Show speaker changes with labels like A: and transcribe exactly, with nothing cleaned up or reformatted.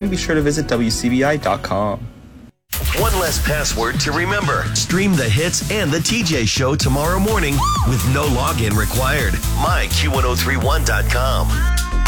A: be sure to visit W C B I dot com.
B: One less password to remember. Stream the hits and the T J Show tomorrow morning with no login required. my Q ten thirty-one dot com.